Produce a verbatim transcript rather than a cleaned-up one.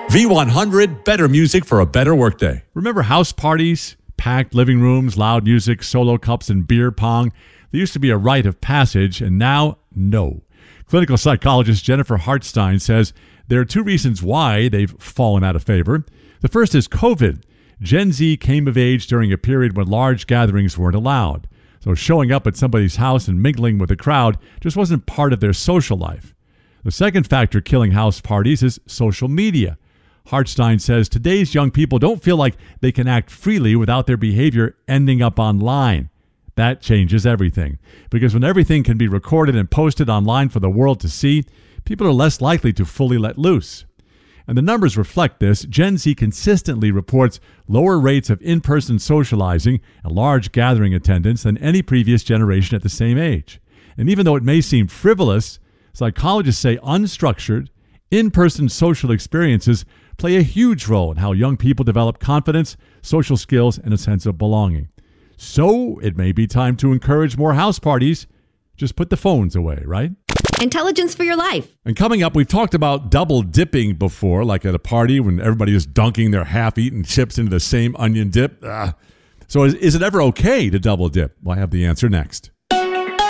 V one hundred, better music for a better workday. Remember house parties? Packed living rooms, loud music, solo cups, and beer pong? There used to be a rite of passage, and now, no. Clinical psychologist Jennifer Hartstein says there are two reasons why they've fallen out of favor. The first is COVID. Gen Z came of age during a period when large gatherings weren't allowed. So showing up at somebody's house and mingling with the crowd just wasn't part of their social life. The second factor killing house parties is social media. Hartstein says today's young people don't feel like they can act freely without their behavior ending up online. That changes everything. Because when everything can be recorded and posted online for the world to see, people are less likely to fully let loose. And the numbers reflect this. Gen Z consistently reports lower rates of in-person socializing and large gathering attendance than any previous generation at the same age. And even though it may seem frivolous, psychologists say unstructured, in-person social experiences play a huge role in how young people develop confidence, social skills, and a sense of belonging. So it may be time to encourage more house parties. Just put the phones away, right? Intelligence for your life. And coming up, we've talked about double dipping before, like at a party when everybody is dunking their half-eaten chips into the same onion dip. Ugh. So is, is it ever okay to double dip? Well, I have the answer next.